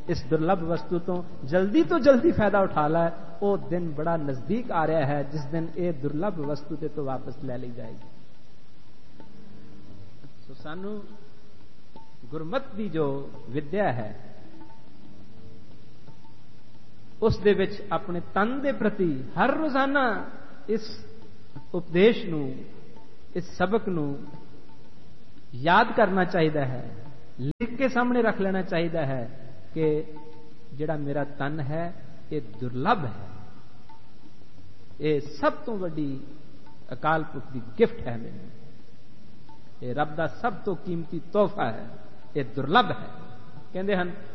इस दुर्लभ वस्तु तो जल्दी फायदा उठा लै। वो दिन बड़ा नजदीक आ रहा है जिस दिन ये दुर्लभ वस्तु ते तो वापस ले ली जाएगी। सो सानू गुरमत की जो विद्या है उस दे विच अपने तन के प्रति हर रोजाना इस उपदेश नू, इस सबक नू याद करना चाहिए है, लिख के सामने रख लेना चाहिए है कि जिहड़ा मेरा तन है ये दुर्लभ है, ये सब तो वड्डी अकाल पुरख की गिफ्ट है, मैनूं ये रब का सब तो कीमती तोहफा है, ये दुर्लभ है। कहते हैं